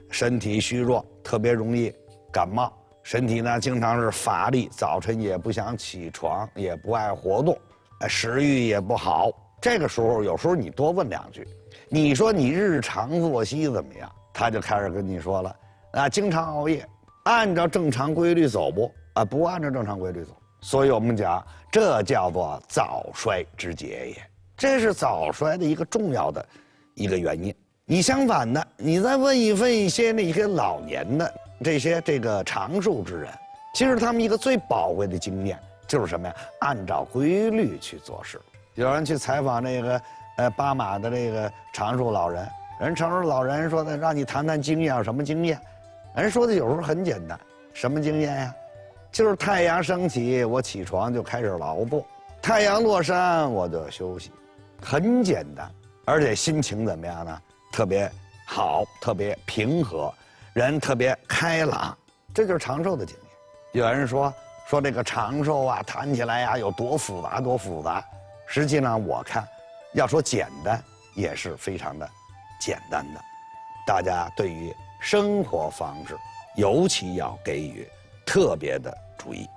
身体虚弱，特别容易感冒，身体呢经常是乏力，早晨也不想起床，也不爱活动，食欲也不好。这个时候有时候你多问两句，你说你日常作息怎么样？他就开始跟你说了，经常熬夜，按照正常规律走不？不按照正常规律走。所以我们讲，这叫做早衰之节也，这是早衰的一个重要的一个原因。你相反的，你再问一些那些老年的这个长寿之人，其实他们一个最宝贵的经验就是什么呀？按照规律去做事。有人去采访那个巴马的这个长寿老人，长寿老人说的，让你谈谈经验，有什么经验？人说的有时候很简单，什么经验呀？就是太阳升起，我起床就开始劳作；太阳落山，我就休息，很简单，而且心情怎么样呢？特别好，特别平和，人特别开朗，这就是长寿的经验。有人说这个长寿啊，谈起来呀有多复杂多复杂，实际上我看，要说简单也是非常的简单的。大家对于生活方式，尤其要给予特别的注意。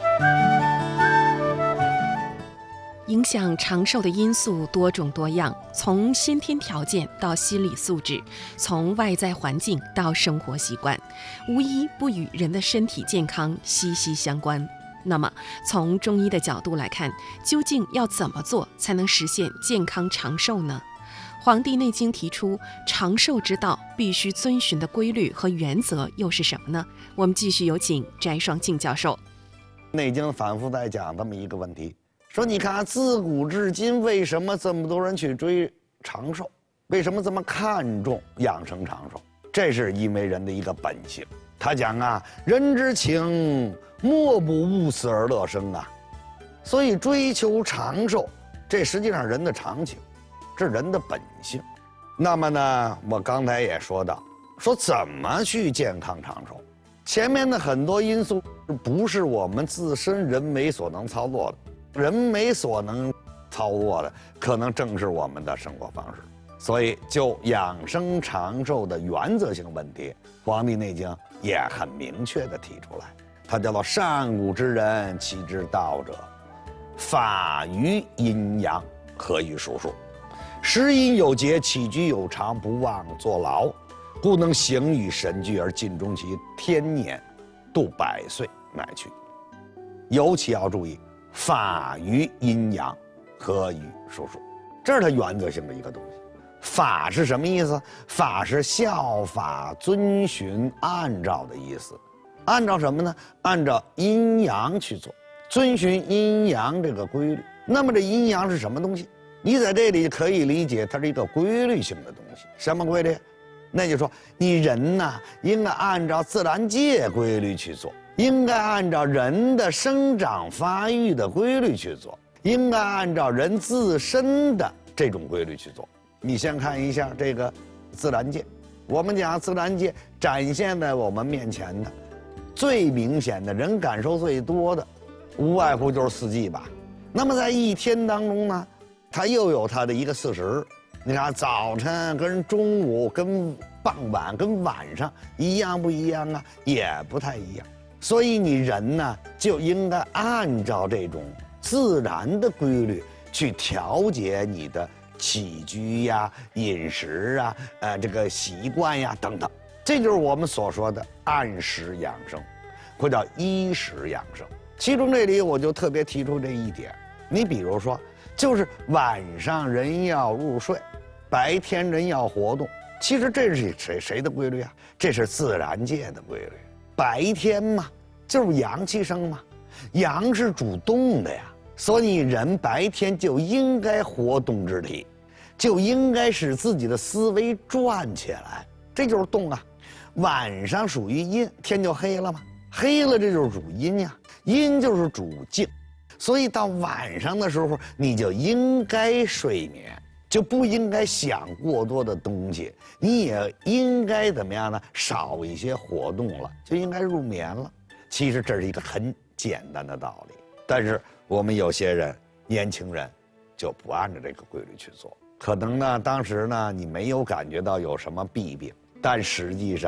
影响长寿的因素多种多样，从先天条件到心理素质，从外在环境到生活习惯，无一不与人的身体健康息息相关。那么，从中医的角度来看，究竟要怎么做才能实现健康长寿呢？《黄帝内经》提出长寿之道必须遵循的规律和原则又是什么呢？我们继续有请翟双庆教授。 内经反复在讲这么一个问题，说你看自古至今，为什么这么多人去追长寿？为什么这么看重养生长寿？这是因为人的一个本性。他讲啊，人之情，莫不恶死而乐生啊，所以追求长寿，这实际上人的常情。是人的本性。那么呢，我刚才也说到，说怎么去健康长寿，前面的很多因素不是我们自身人为所能操作的，人为所能操作的可能正是我们的生活方式。所以就养生长寿的原则性问题，《黄帝内经》也很明确地提出来，它叫做上古之人其之道者，法于阴阳，合于术数。食饮有节，起居有常，不妄作劳，故能形与神俱而尽终其天年，度百岁乃去。尤其要注意，法于阴阳，合于术数，这是它原则性的一个东西。法是什么意思？法是效法、遵循、按照的意思。按照什么呢？按照阴阳去做，遵循阴阳这个规律。那么这阴阳是什么东西？你在这里可以理解，它是一个规律性的东西。什么规律？那就是说，你人呢，应该按照自然界规律去做，应该按照人的生长发育的规律去做，应该按照人自身的这种规律去做。你先看一下这个自然界，我们讲自然界展现在我们面前的最明显的人感受最多的，无外乎就是四季吧。那么在一天当中呢，它又有它的一个四时，你看早晨跟中午跟傍晚跟晚上一样不一样啊？也不太一样。所以你人呢就应该按照这种自然的规律去调节你的起居呀、饮食啊、这个习惯呀等等，这就是我们所说的按时养生，或叫依时养生。其中这里我就特别提出这一点，你比如说，就是晚上人要入睡，白天人要活动。其实这是谁的规律啊？这是自然界的规律。白天嘛，就是阳气生嘛，阳是主动的呀，所以人白天就应该活动之体，就应该使自己的思维转起来，这就是动啊。晚上属于阴，天就黑了嘛，黑了这就是主阴呀，阴就是主静。所以到晚上的时候，你就应该睡眠，就不应该想过多的东西，你也应该怎么样呢？少一些活动了，就应该入眠了。其实这是一个很简单的道理，但是我们有些人，年轻人，就不按照这个规律去做。可能呢，当时呢，你没有感觉到有什么弊病，但实际上